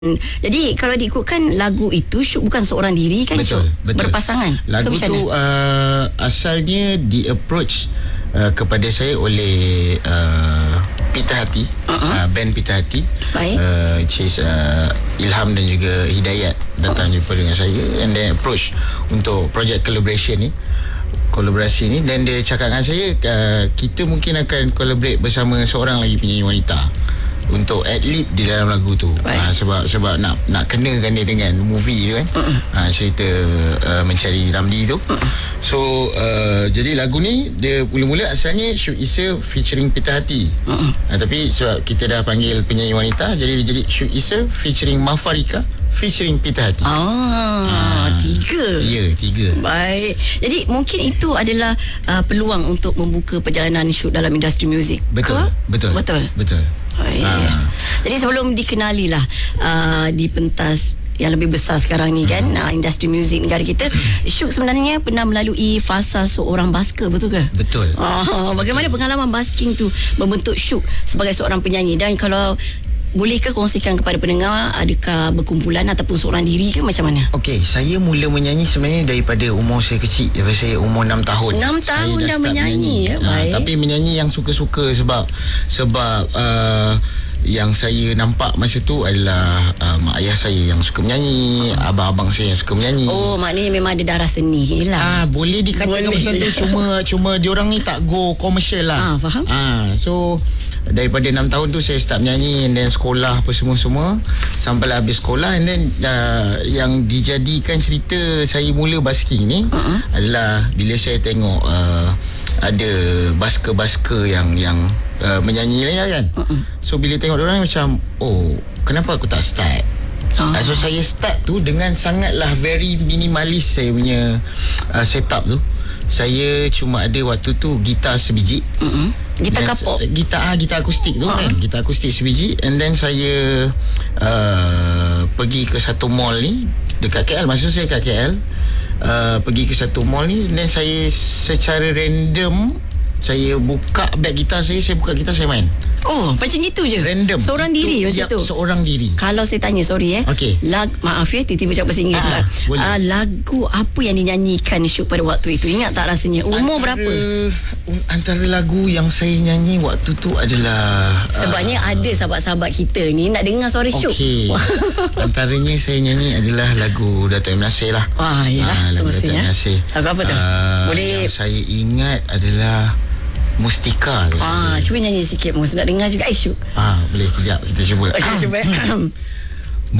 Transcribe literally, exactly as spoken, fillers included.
Jadi kalau diikutkan lagu itu Syuk bukan seorang diri kan? Betul, betul. Berpasangan. Lagu tu uh, asalnya di approach uh, kepada saya oleh uh, Pita Hati, uh-huh. uh, band Pita Hati. Baik. Uh, which is uh, Ilham dan juga Hidayat datang uh-huh. jumpa dengan saya and then approach untuk project collaboration ni. Kolaborasi ni, dan dia cakap dengan saya uh, kita mungkin akan collaborate bersama seorang lagi penyanyi wanita untuk ad-lib di dalam lagu tu. Ha, sebab sebab nak nak kenakan dia dengan movie tu kan. Uh-uh. Ha, cerita uh, Mencari Ramli tu. Uh-uh. So uh, jadi lagu ni dia mula-mula asalnya Syuk Issa featuring Pita Hati. Uh-uh. Ha, tapi sebab kita dah panggil penyanyi wanita, jadi dia jadi Syuk Issa featuring Mafarika featuring Pita Hati. Ah, ha, tiga. Ya, tiga. Baik. Jadi mungkin itu adalah uh, peluang untuk membuka perjalanan Syuk dalam industri muzik. Betul. Ke? Betul. Betul. Betul. Baik. Ha. Jadi sebelum dikenali lah uh, di pentas yang lebih besar sekarang ni kan, uh, industri muzik negara kita, Syuk sebenarnya pernah melalui fasa seorang basker, betul ke? Betul. Uh, bagaimana pengalaman basking tu membentuk Syuk sebagai seorang penyanyi, dan kalau bolehkah kongsikan kepada pendengar, adakah berkumpulan ataupun seorang diri ke, macam mana? Okey, saya mula menyanyi sebenarnya daripada umur saya kecil. Daripada saya umur enam tahun. enam tahun dah, dah menyanyi, menyanyi. Ya, baik. Ha, tapi menyanyi yang suka-suka sebab sebab uh, yang saya nampak masa tu adalah uh, mak ayah saya yang suka menyanyi, uh. abang-abang saya yang suka menyanyi. Oh, maknanya memang ada darah seni lah. Ah, boleh dikatakan macam tu. Cuma cuma diorang ni tak go komersial lah. Ah, faham. Ah, so daripada enam tahun tu saya start menyanyi, and then sekolah apa semua-semua sampailah habis sekolah, and then uh, yang dijadikan cerita saya mula basking ni uh-huh. adalah bila saya tengok uh, ada basker-basker yang yang uh, menyanyi lain kan. Uh-huh. So bila tengok diorang macam, oh, kenapa aku tak start? Uh-huh. Uh, so saya start tu dengan sangatlah very minimalis saya punya uh, setup tu. Saya cuma ada waktu tu gitar sebiji. Uh-huh. Gitar kapok. Gitar ah, gitar akustik tu uh-huh. kan. Gitar akustik sebiji, and then saya uh, pergi ke satu mall ni dekat K L. Maksud saya kat K L. Uh, pergi ke satu mall ni, dan saya secara random saya buka beg gitar saya, saya buka gitar, saya main. Oh, macam itu je? Random. Seorang itu, diri macam ya, tu? Seorang diri. Kalau saya tanya, sorry eh. Okey. Lag, maaf ya, tiba-tiba cakap bahasa Inggeris pula. Uh, lagu apa yang dinyanyikan Syuk pada waktu itu? Ingat tak rasanya? Umur antara, berapa? Antara lagu yang saya nyanyi waktu tu adalah... Sebabnya uh, ada sahabat-sahabat kita ni nak dengar suara Syuk. Okey. Antaranya saya nyanyi adalah lagu Dato' M. Nasir lah. Wah, yelah. Uh, lagu Dato' M. Nasir. Lagu apa tu? Uh, Boleh... Yang saya ingat adalah Mustika tu. Ah, cuba nyanyi sikit, Mus. Nak dengar juga. Eh, Syuk. Ah, boleh, kejap kita cuba. Okey, cuba.